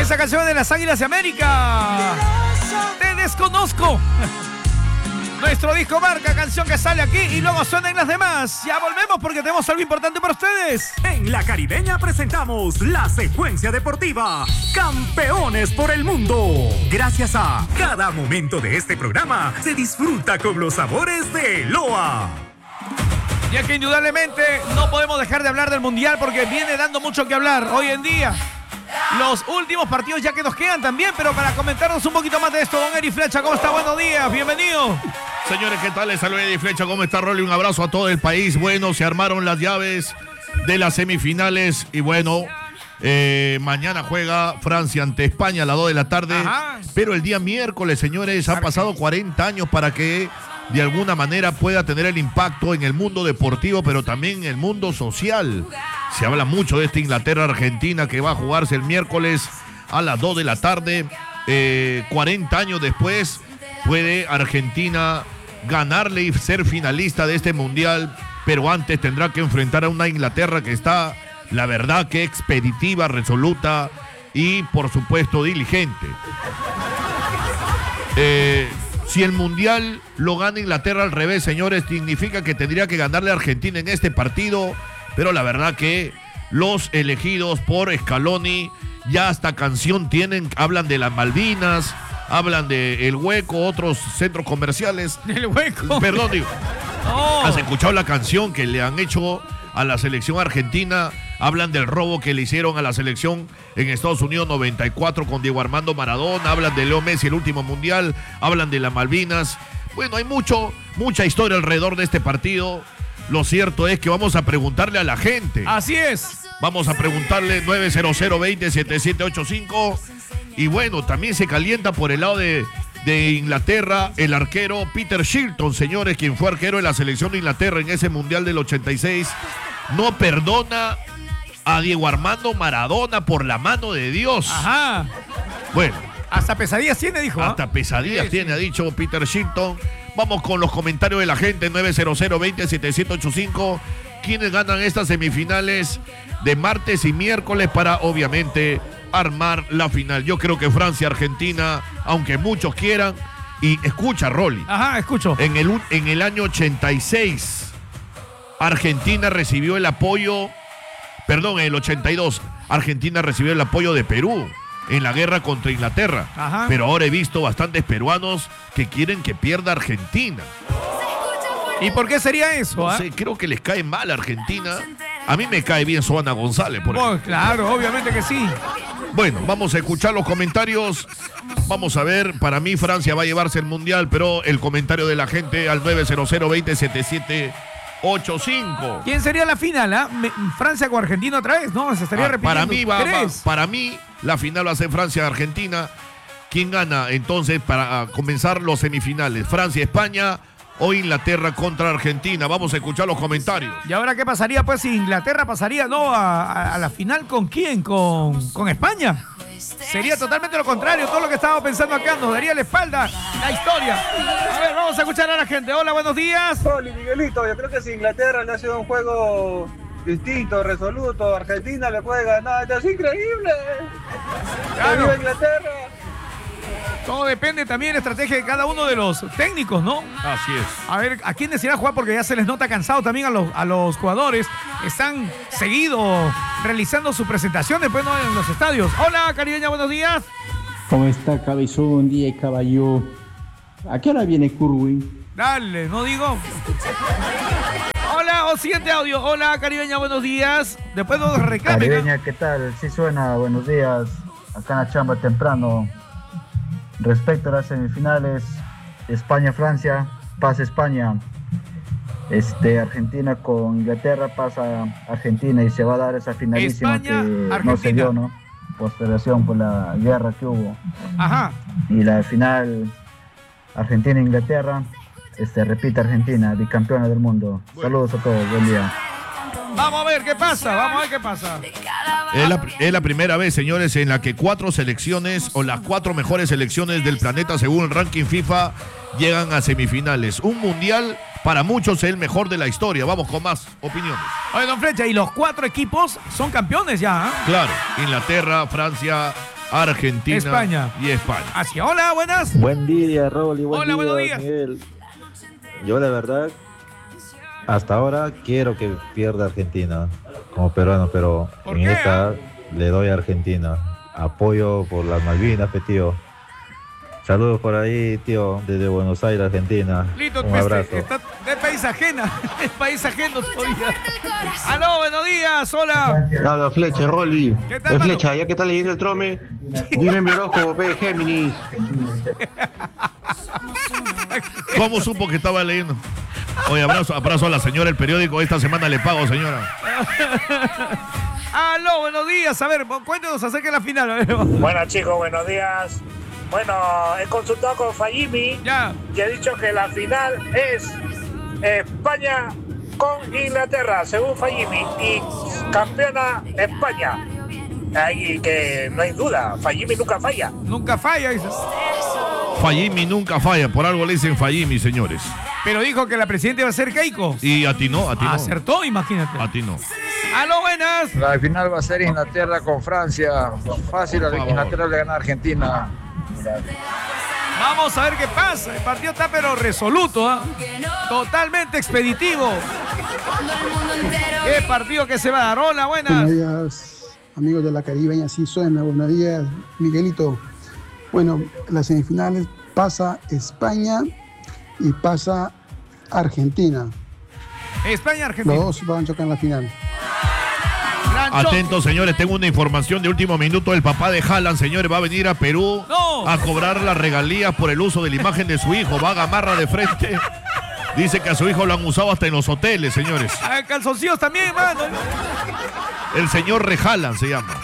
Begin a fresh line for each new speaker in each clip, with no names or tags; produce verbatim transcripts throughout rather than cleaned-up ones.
Esa canción de las Águilas de América. Te desconozco. Nuestro disco marca, canción que sale aquí y luego suena en las demás. Ya volvemos porque tenemos algo importante para ustedes.
En La Caribeña presentamos la secuencia deportiva Campeones por el Mundo. Gracias a cada momento de este programa se disfruta con los sabores de L O A.
Ya que indudablemente no podemos dejar de hablar del Mundial porque viene dando mucho que hablar hoy en día. Los últimos partidos ya que nos quedan también, pero para comentarnos un poquito más de esto, don Eri Flecha, ¿cómo está? Buenos días, bienvenido.
Señores, ¿qué tal? Les saluda Eri Flecha, ¿cómo está, Rolly? Un abrazo a todo el país. Bueno, se armaron las llaves de las semifinales y bueno, eh, mañana juega Francia ante España a las dos de la tarde. Ajá. Pero el día miércoles, señores, han pasado cuarenta años para que de alguna manera pueda tener el impacto en el mundo deportivo, pero también en el mundo social. Se habla mucho de esta Inglaterra-Argentina que va a jugarse el miércoles a las dos de la tarde. Eh, cuarenta años después, puede Argentina ganarle y ser finalista de este mundial, pero antes tendrá que enfrentar a una Inglaterra que está, la verdad, que expeditiva, resoluta y, por supuesto, diligente. Eh... Si el Mundial lo gana Inglaterra al revés, señores, significa que tendría que ganarle a Argentina en este partido, pero la verdad que los elegidos por Scaloni ya hasta canción tienen, hablan de las Malvinas, hablan de El Hueco, otros centros comerciales.
El Hueco.
Perdón, digo.
Oh.
¿Has escuchado la canción que le han hecho a la selección argentina? Hablan del robo que le hicieron a la selección en Estados Unidos noventa y cuatro con Diego Armando Maradona, hablan de Leo Messi, el último mundial, hablan de las Malvinas. Bueno, hay mucho, mucha historia alrededor de este partido. Lo cierto es que vamos a preguntarle a la gente.
Así es.
Vamos a preguntarle nueve cero cero, veinte, setenta y siete ochenta y cinco. Y bueno, también se calienta por el lado de, de Inglaterra el arquero Peter Shilton, señores, quien fue arquero de la selección de Inglaterra en ese mundial del ochenta y seis. No perdona a Diego Armando Maradona, por la mano de Dios.
Ajá.
Bueno.
Hasta pesadillas tiene, dijo.
Hasta pesadillas sí, tiene, sí. Ha dicho Peter Shilton. Vamos con los comentarios de la gente. nueve cero cero, veinte, setenta y siete ochenta y cinco. ¿Quiénes ganan estas semifinales de martes y miércoles para, obviamente, armar la final? Yo creo que Francia, Argentina, aunque muchos quieran. Y escucha, Rolly.
Ajá, escucho.
En el, en el año ochenta y seis, Argentina recibió el apoyo... Perdón, en el ochenta y dos, Argentina recibió el apoyo de Perú en la guerra contra Inglaterra. Ajá. Pero ahora he visto bastantes peruanos que quieren que pierda Argentina.
¿Y por qué sería eso?
No
¿eh?
sé, creo que les cae mal a Argentina. A mí me cae bien Soana González. Por
oh, claro, obviamente que sí.
Bueno, vamos a escuchar los comentarios. Vamos a ver, para mí Francia va a llevarse el mundial, pero el comentario de la gente al nueve cero cero, veinte, setenta y siete ochenta y cinco.
¿Quién sería la final? ¿eh? Francia con Argentina otra vez, ¿no? Se estaría ah, repitiendo.
Para mí, va, va, para mí, la final va a ser Francia-Argentina. ¿Quién gana entonces para comenzar los semifinales? ¿Francia-España o Inglaterra contra Argentina? Vamos a escuchar los comentarios.
¿Y ahora qué pasaría? Pues si Inglaterra pasaría, ¿no? A, a, a la final, ¿con quién? ¿Con, con España? Sería totalmente lo contrario. Todo lo que estábamos pensando acá nos daría la espalda la historia. A ver, vamos a escuchar a la gente. Hola, buenos días.
Hola, Miguelito. Yo creo que si Inglaterra le ha sido un juego distinto, resoluto, Argentina le puede ganar. ¡Es increíble!
Claro.
¡Viva Inglaterra!
Todo depende también de la estrategia de cada uno de los técnicos, ¿no?
Así es.
A ver, ¿a quién decidirá jugar? Porque ya se les nota cansado también a los, a los jugadores. Están seguidos realizando sus presentaciones pues, ¿no? En los estadios. Hola, caribeña, buenos días.
¿Cómo está, cabezón? Buen día y caballo. ¿A qué hora viene Curwin?
Dale, no digo. Hola, o siguiente audio. Hola, caribeña, buenos días. Después nos reclamen.
Caribeña, ¿qué tal? Sí suena, buenos días. Acá en la chamba temprano. Respecto a las semifinales, España-Francia, pasa España. Este, Argentina con Inglaterra, pasa Argentina y se va a dar esa finalísima España, que Argentina. No se dio, ¿no? Postergación por la guerra que hubo.
Ajá.
Y la final Argentina-Inglaterra, este, repite Argentina, bicampeona del mundo. Bueno. Saludos a todos, buen día.
Vamos a ver qué pasa, vamos a ver qué pasa.
Es la, es la primera vez, señores, en la que cuatro selecciones o las cuatro mejores selecciones del planeta, según el ranking FIFA, llegan a semifinales. Un mundial para muchos es el mejor de la historia. Vamos con más opiniones.
Oye, don Flecha, y los cuatro equipos son campeones ya, ¿eh?
Claro, Inglaterra, Francia, Argentina
España.
y España.
Así, hola, buenas.
Buen día, Rolly. Buen
Hola,
día,
buenos días.
Miguel. Yo, la verdad, hasta ahora quiero que pierda Argentina como peruano, pero
¿Por
en
qué,
esta
ah?
le doy a Argentina. Apoyo por las Malvinas, pe, tío. Saludos por ahí, tío, desde Buenos Aires, Argentina.
Listo,
Un
pues,
abrazo.
está de país ajena. Es país ajeno todavía. Aló, buenos días, hola.
Habla Flecha, Rolly.
¿Qué tal,
Eh,
mano?
Flecha, ya que está leyendo el trome, dime mi horóscopo, pe, Géminis.
¿Cómo supo que estaba leyendo? Oye, abrazo, abrazo a la señora el periódico. Esta semana le pago, señora.
Aló, buenos días. A ver, cuéntenos acerca de la final. A ver.
Bueno, chicos, buenos días. Bueno, he consultado con Fahimi
Ya.
y ha dicho que la final es España con Inglaterra, según Fahimi, y campeona España. Ahí que no hay duda, Fahimi nunca falla.
Nunca falla, dices.
Fahimi nunca falla. Por algo le dicen Fahimi, señores.
Pero dijo que la presidenta iba a ser Keiko.
Y a ti no, a ti no.
Acertó, imagínate.
A ti no.
Aló, buenas.
La final va a ser Inglaterra con Francia. Fácil,
favor.
Inglaterra le gana a Argentina.
Vamos a ver qué pasa. El partido está pero resoluto, ¿ah? Totalmente expeditivo. ¿Qué partido que se va a dar? Hola, buenas.
Buenos días, amigos de la Caribeña, sí suena. Buenos días, Miguelito. Bueno, las semifinales pasa España y pasa Argentina.
España, Argentina.
Los dos van a chocar en la final.
Gran choque.
Atentos, señores, tengo una información de último minuto. El papá de Haaland, señores, va a venir a Perú
No.
a cobrar las regalías por el uso de la imagen de su hijo. Va a gamarra de frente. Dice que a su hijo lo han usado hasta en los hoteles, señores.
Ah, calzoncillos también, mano.
El señor Rejalan se llama.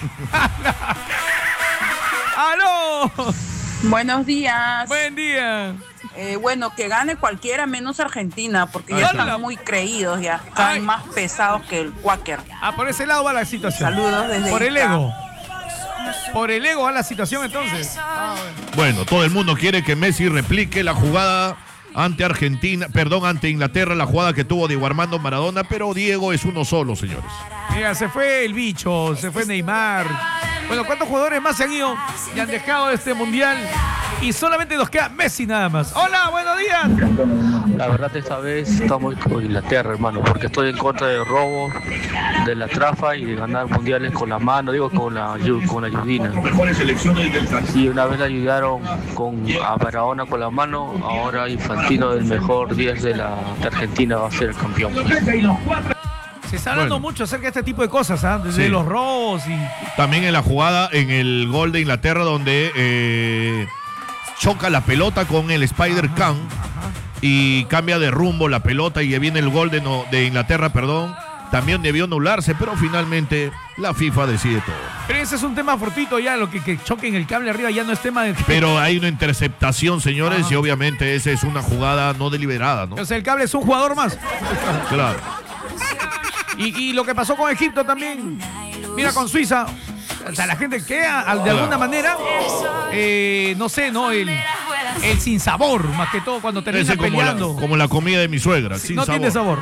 ¡Aló!
Buenos días.
Buen día.
Eh, bueno, que gane cualquiera menos Argentina, porque
Ahí
ya
está.
están muy creídos, ya están
Ay.
más pesados que el Quaker.
Ah, por ese lado va la situación.
Saludos desde
Por el
Ica.
ego. Por el ego va la situación entonces. Ah, bueno.
Bueno, todo el mundo quiere que Messi replique la jugada ante Argentina, perdón, ante Inglaterra, la jugada que tuvo Diego Armando Maradona, pero Diego es uno solo, señores.
Mira, se fue el bicho, se fue Neymar. Bueno, ¿cuántos jugadores más se han ido y han dejado este mundial? Y solamente nos queda Messi nada más. Hola, buenos días.
La verdad esta vez estamos con Inglaterra, hermano, porque estoy en contra del robo, de la trafa y de ganar mundiales con la mano, digo con la con la ayudina. Y una vez la ayudaron con a Maradona con la mano, ahora Infantino, el mejor diez de la de Argentina, va a ser el campeón.
Se está hablando
Bueno.
mucho acerca de este tipo de cosas, ¿ah? De
Sí.
los robos y...
También en la jugada, en el gol de Inglaterra, donde eh, choca la pelota con el Spider-Can y cambia de rumbo la pelota y viene el gol de, no- de Inglaterra, perdón. También debió anularse, pero finalmente la FIFA decide todo.
Pero ese es un tema fortuito ya, lo que, que choquen el cable arriba ya no es tema de...
Pero hay una interceptación, señores,
Ajá.
y obviamente esa es una jugada no deliberada, ¿no?
O sea, el cable es un jugador más.
Claro.
Y, y lo que pasó con Egipto también. Mira, con Suiza. O sea, la gente queda al- de alguna manera, eh, no sé, ¿no? El, el sinsabor, más que todo cuando termina
Ese como la,
peleando.
como la comida de mi suegra, sin
no
sabor.
tiene sabor.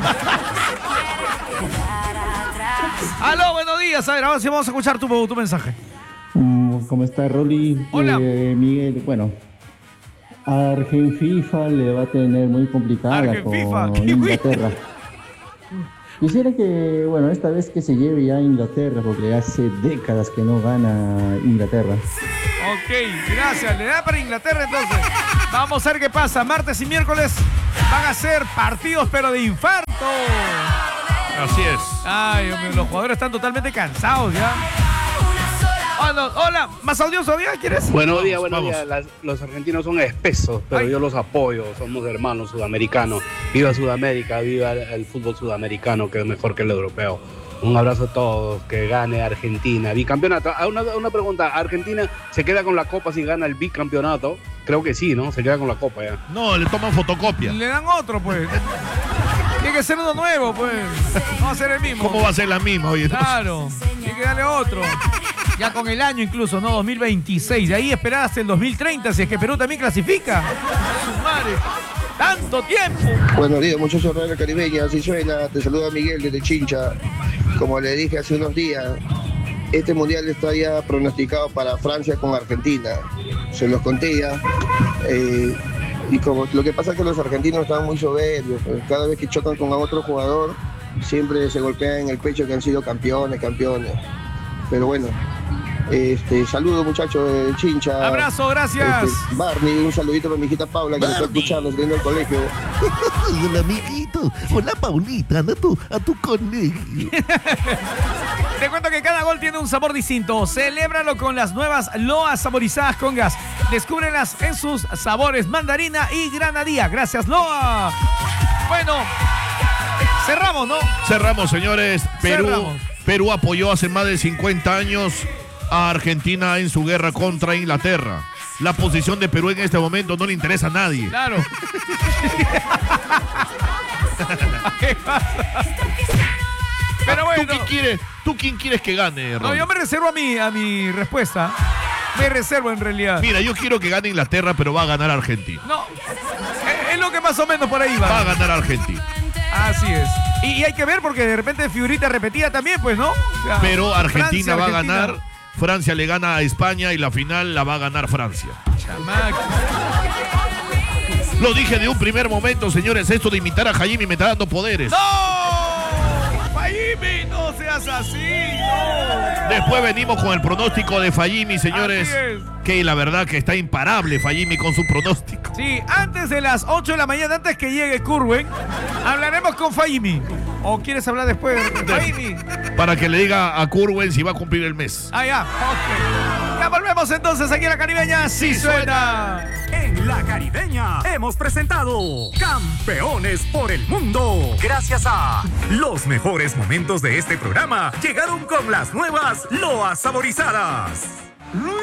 Aló, buenos días. A ver, ahora sí vamos a escuchar tu, tu mensaje.
Mm, ¿Cómo está, Rolly?
Hola.
Eh, Miguel, bueno, Argen FIFA le va a tener muy complicada
Argen
con
FIFA, ¿qué
Inglaterra. Quisiera que, bueno, esta vez que se lleve ya a Inglaterra, porque hace décadas que no gana Inglaterra.
Ok, gracias. Le da para Inglaterra entonces. Vamos a ver qué pasa. Martes y miércoles van a ser partidos, pero de infarto.
Así es.
Ay, hombre, los jugadores están totalmente cansados ya. Hola, hola, más audio todavía, ¿quieres?
Buenos días,
Vamos,
buenos
vamos.
días. Las- los argentinos son espesos, pero
Ay.
yo los apoyo. Somos hermanos sudamericanos. Viva Sudamérica, viva el, el fútbol sudamericano, que es mejor que el europeo. Un abrazo a todos, que gane Argentina. Bicampeonato. Ah, Una, una pregunta, ¿Argentina se queda con la copa si gana el bicampeonato? Creo que sí, ¿no? Se queda con la copa ya.
No, le toman fotocopia.
Le dan otro, pues. Tiene que ser uno nuevo, pues. No va a ser el mismo.
¿Cómo va a ser la misma? Oye, no.
Claro, tiene que darle otro. Ya con el año incluso, ¿no? dos mil veintiséis. De ahí esperar hasta el dos mil treinta, si es que Perú también clasifica. Su madre. ¡Tanto tiempo!
Buenos días, muchachos de la Caribeña, así suena. Te saluda Miguel desde Chincha. Como le dije hace unos días, este mundial está ya pronosticado para Francia con Argentina. Se los conté ya. Eh, y como lo que pasa es que los argentinos están muy soberbios. Pues, cada vez que chocan con otro jugador, siempre se golpean en el pecho que han sido campeones, campeones. Pero bueno, este, saludos muchachos de Chincha.
Abrazo, gracias.
Este, Barney, un saludito para mi hijita Paula, que me está escuchando, saliendo del colegio.
Hola, amiguito. Hola, Paulita, anda a tu, a tu colegio.
Te cuento que cada gol tiene un sabor distinto. Celébralo con las nuevas Loas saborizadas con gas. Descúbrelas en sus sabores mandarina y granadilla. Gracias, Loa. Bueno, cerramos, ¿no?
Cerramos, señores. Perú,
Cerramos.
Perú apoyó hace más de cincuenta años a Argentina en su guerra contra Inglaterra. La posición de Perú en este momento no le interesa a nadie.
Claro. ¿Qué pasa? Pero bueno.
¿Tú quién quieres, ¿tú quién quieres que gane,
No,
Raúl?
yo me reservo a mi, a mi respuesta. Me reservo en realidad.
Mira, yo quiero que gane Inglaterra, pero va a ganar Argentina.
No, es, es lo que más o menos por ahí va.
Va a ganar Argentina.
Así es. Y, y hay que ver porque de repente figurita repetida también, pues, ¿no? O sea,
Pero Argentina
Francia,
va a
Argentina.
ganar, Francia le gana a España y la final la va a ganar Francia.
Chamaco.
Lo dije de un primer momento, señores, esto de imitar a Jaime me está dando poderes.
¡No! Fahimi, no seas así, no.
Después venimos con el pronóstico de Fahimi, señores.
Así es.
Que la verdad que está imparable Fahimi con su pronóstico.
Sí, antes de las ocho de la mañana, antes que llegue Curwen, hablaremos con Fahimi. ¿O quieres hablar después de Fahimi?
Para que le diga a Curwen si va a cumplir el mes.
Ah, ya, ok. Ya volvemos entonces aquí en La Caribeña. ¡Sí suena!
En La Caribeña hemos presentado Campeones por el Mundo. Gracias a los mejores momentos de este programa llegaron con las nuevas Loas saborizadas.